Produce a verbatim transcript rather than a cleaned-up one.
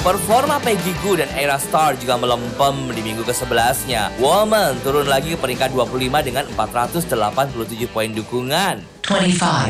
Performa Peggy Gou dan Ayra Starr juga melempem di minggu kesebelasnya. Woman turun lagi ke peringkat dua puluh lima dengan empat ratus delapan puluh tujuh poin dukungan. twenty-five.